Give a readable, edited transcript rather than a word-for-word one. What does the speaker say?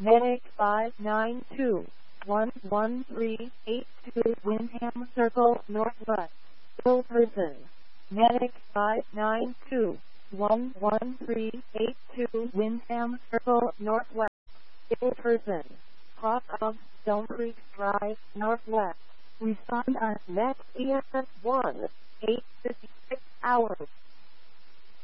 Medic 592-11382 Windham Circle Northwest. Ill person. Medic 592-11382 Windham Circle Northwest. Ill person. Cross of Stone Creek Drive Northwest. Respond on next ESS 1, 8:56 hours.